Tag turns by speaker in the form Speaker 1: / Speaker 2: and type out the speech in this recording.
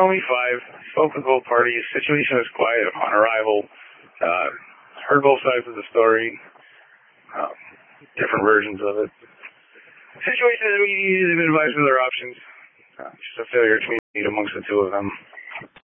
Speaker 1: only 5. Spoke with both parties. Situation was quiet upon arrival. Heard both sides of the story. Different versions of it. Situation is they've been advised of their options. Just a failure to meet amongst the two of them.